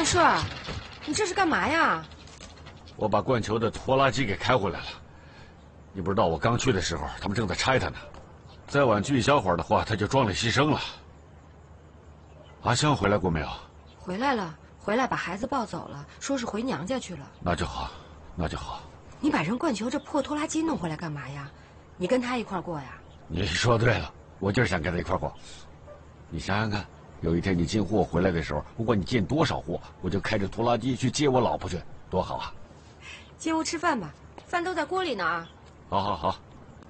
万顺儿，你这是干嘛呀？ 我把灌球的拖拉机给开回来了。你不知道，我刚去的时候，他们正在拆它呢。再晚去一小会儿的话，它就装里牺牲了。阿香回来过没有？ 回来了，回来把孩子抱走了，说是回娘家去了。 那就好，那就好。 你把人灌球这破拖拉机弄回来干嘛呀？你跟他一块儿过呀？ 你说对了，我就是想跟他一块过。你想想看，有一天你进货回来的时候，不管你进多少货，我就开着拖拉机去接我老婆去，多好啊！ 进屋吃饭吧，饭都在锅里呢啊。 好好好。